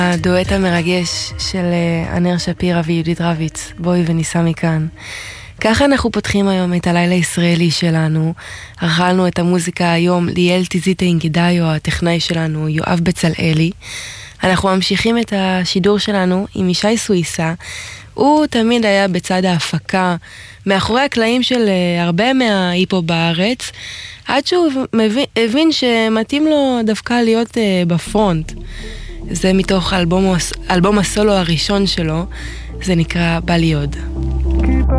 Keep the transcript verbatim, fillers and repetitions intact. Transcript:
הדואט המרגש של ענר שפירא ויהודית רביץ, בואי וניסע מכאן. ככה אנחנו פותחים היום את הלילה הישראלי שלנו. אכלנו את המוזיקה היום ליאל תזיטה אינגדאיו, הטכנאי שלנו, יואב בצלאלי. אנחנו ממשיכים את השידור שלנו עם ישי סוויסה. הוא תמיד היה בצד ההפקה, מאחורי הקלעים של הרבה מההיפו בארץ, עד שהוא מבין, הבין שמתאים לו דווקא להיות בפרונט. זה מתוך אלבום, אלבום הסולו הראשון שלו, זה נקרא בא לי עוד.